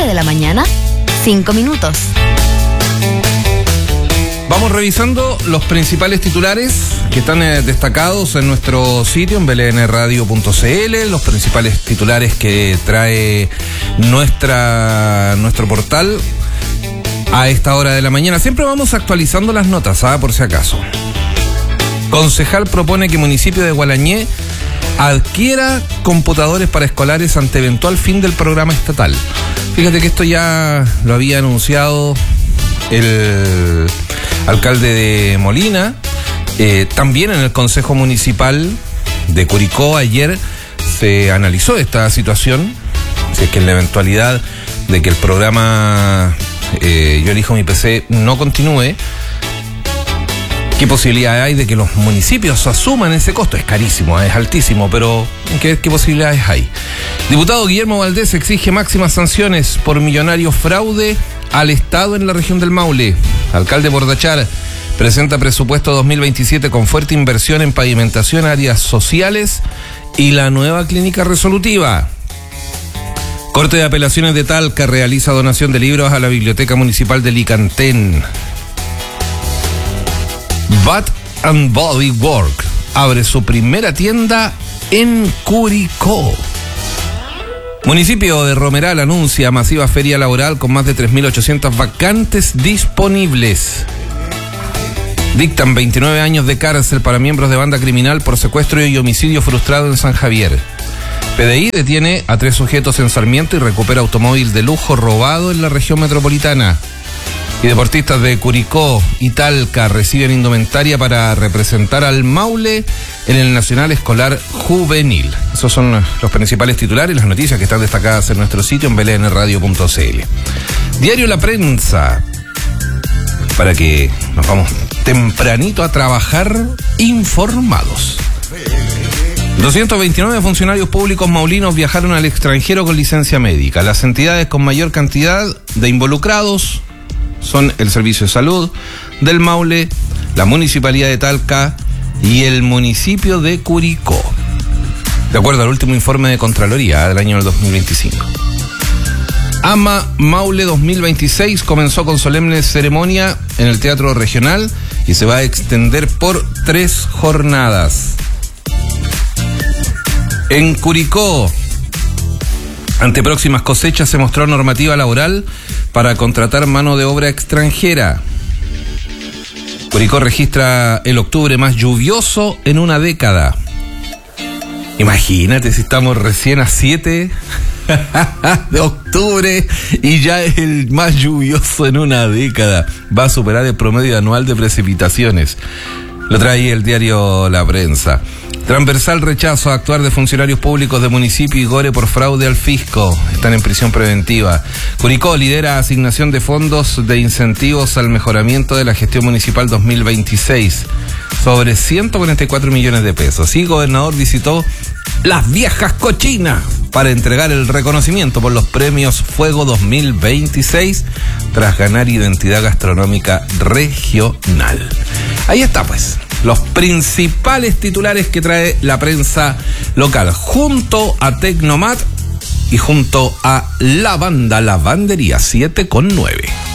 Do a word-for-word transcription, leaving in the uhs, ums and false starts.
nueve de la mañana, cinco minutos. Vamos revisando los principales titulares que están eh, destacados en nuestro sitio en b l n radio punto c l, los principales titulares que trae nuestra nuestro portal a esta hora de la mañana. Siempre vamos actualizando las notas, ¿ah? Por si acaso. Concejal propone que municipio de Gualañé adquiera computadores para escolares ante eventual fin del programa estatal. Fíjate que esto ya lo había anunciado el alcalde de Molina, eh, también en el Consejo Municipal de Curicó ayer se analizó esta situación, si es que en la eventualidad de que el programa eh, Yo Elijo Mi P C no continúe, ¿qué posibilidad hay de que los municipios asuman ese costo? Es carísimo, es altísimo, pero ¿qué, qué posibilidades hay? Diputado Guillermo Valdés exige máximas sanciones por millonario fraude al Estado en la región del Maule. Alcalde Bordachar presenta presupuesto dos mil veintisiete con fuerte inversión en pavimentación, áreas sociales y la nueva clínica resolutiva. Corte de Apelaciones de Talca realiza donación de libros a la Biblioteca Municipal de Licantén. Bath and Body Work abre su primera tienda en Curicó. Municipio de Romeral anuncia masiva feria laboral con más de tres mil ochocientas vacantes disponibles. Dictan veintinueve años de cárcel para miembros de banda criminal por secuestro y homicidio frustrado en San Javier. P D I detiene a tres sujetos en Sarmiento y recupera automóvil de lujo robado en la región metropolitana. Y deportistas de Curicó y Talca reciben indumentaria para representar al Maule en el Nacional Escolar Juvenil. Esos son los principales titulares, las noticias que están destacadas en nuestro sitio en b l n radio punto c l. Diario La Prensa, para que nos vamos tempranito a trabajar informados. doscientos veintinueve funcionarios públicos maulinos viajaron al extranjero con licencia médica. Las entidades con mayor cantidad de involucrados son el Servicio de Salud del Maule, la Municipalidad de Talca y el municipio de Curicó, de acuerdo al último informe de Contraloría del año dos mil veinticinco. AMA Maule dos mil veintiséis comenzó con solemne ceremonia en el Teatro Regional y se va a extender por tres jornadas. En Curicó, ante próximas cosechas se mostró normativa laboral para contratar mano de obra extranjera. Curicó registra el octubre más lluvioso en una década. Imagínate si estamos recién a siete de octubre y ya es el más lluvioso en una década. Va a superar el promedio anual de precipitaciones. Lo trae el diario La Prensa. Transversal rechazo a actuar de funcionarios públicos de municipio y Gore por fraude al fisco. Están en prisión preventiva. Curicó lidera asignación de fondos de incentivos al mejoramiento de la gestión municipal dos mil veintiséis. Sobre ciento cuarenta y cuatro millones de pesos. Y gobernador visitó Las Viejas Cochinas para entregar el reconocimiento por los premios Fuego dos mil veintiséis tras ganar identidad gastronómica regional. Ahí está pues, los principales titulares que trae la prensa local, junto a Tecnomat y junto a la banda Lavandería siete con nueve.